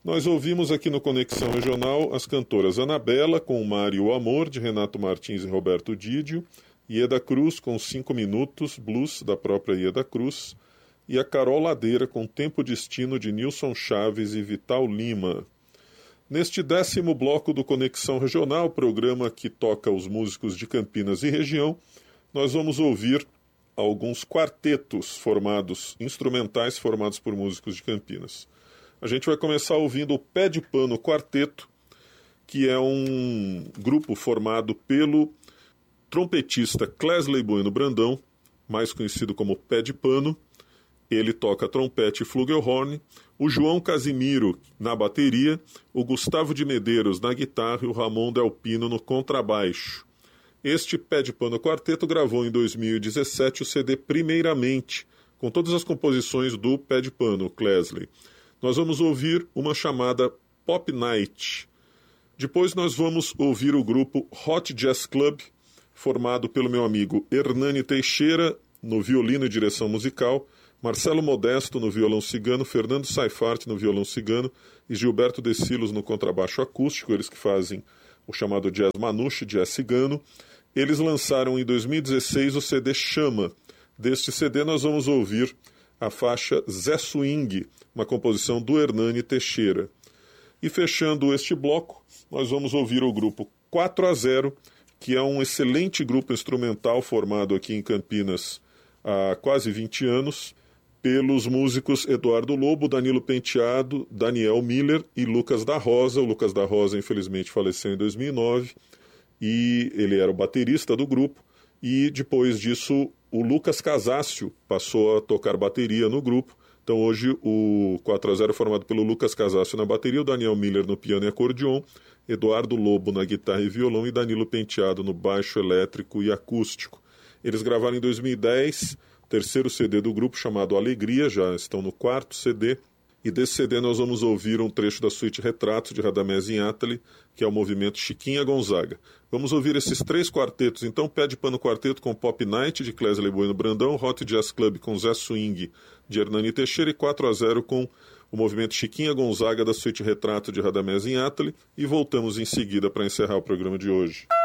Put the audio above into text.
Nós ouvimos aqui no Conexão Regional as cantoras Anabela com O Mar e o Amor, de Renato Martins e Roberto Didio, Ieda Cruz com 5 Minutos, blues da própria Ieda Cruz, e a Carol Ladeira com Tempo Destino, de Nilson Chaves e Vital Lima. Neste 10º bloco do Conexão Regional, programa que toca os músicos de Campinas e região, nós vamos ouvir alguns quartetos instrumentais formados por músicos de Campinas. A gente vai começar ouvindo o Pé de Pano Quarteto, que é um grupo formado pelo trompetista Clesley Bueno Brandão, mais conhecido como Pé de Pano. Ele toca trompete e flugelhorn, o João Casimiro na bateria, o Gustavo de Medeiros na guitarra e o Ramon Delpino no contrabaixo. Este Pé de Pano Quarteto gravou em 2017 o CD Primeiramente, com todas as composições do Pé de Pano, Clesley. Nós vamos ouvir uma chamada Pop Night. Depois nós vamos ouvir o grupo Hot Jazz Club, formado pelo meu amigo Hernani Teixeira, no violino e direção musical, Marcelo Modesto no violão cigano, Fernando Saifart no violão cigano e Gilberto De Silos no contrabaixo acústico, eles que fazem o chamado jazz manouche, jazz cigano. Eles lançaram em 2016 o CD Chama. Deste CD nós vamos ouvir a faixa Zé Swing, uma composição do Hernani Teixeira. E fechando este bloco, nós vamos ouvir o grupo 4-0, que é um excelente grupo instrumental formado aqui em Campinas há quase 20 anos, pelos músicos Eduardo Lobo, Danilo Penteado, Daniel Miller e Lucas da Rosa. O Lucas da Rosa, infelizmente, faleceu em 2009, e ele era o baterista do grupo, e depois disso o Lucas Casácio passou a tocar bateria no grupo. Então hoje o 4-0 é formado pelo Lucas Casácio na bateria, o Daniel Miller no piano e acordeon, Eduardo Lobo na guitarra e violão e Danilo Penteado no baixo elétrico e acústico. Eles gravaram em 2010 o terceiro CD do grupo, chamado Alegria, já estão no 4º CD, e desse CD nós vamos ouvir um trecho da suíte Retratos de Radamés Inátali, que é o movimento Chiquinha Gonzaga. Vamos ouvir esses 3 quartetos, então: Pé de Pano Quarteto com Pop Night, de Clesley Bueno Brandão, Hot Jazz Club com Zé Swing, de Hernani Teixeira, e 4-0 com o movimento Chiquinha Gonzaga, da suíte Retrato de Radamés Inátali, e voltamos em seguida para encerrar o programa de hoje.